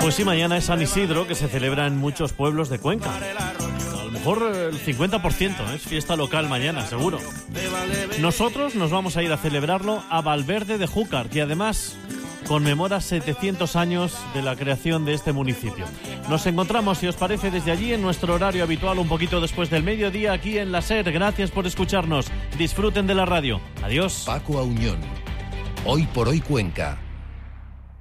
Pues sí, mañana es San Isidro, que se celebra en muchos pueblos de Cuenca. A lo mejor el 50% es fiesta local mañana, seguro. Nosotros nos vamos a ir a celebrarlo a Valverde de Júcar, y además conmemora 700 años de la creación de este municipio. Nos encontramos, si os parece, desde allí en nuestro horario habitual, un poquito después del mediodía, aquí en la SER. Gracias por escucharnos. Disfruten de la radio. Adiós. Paco Auñón. Hoy por hoy Cuenca.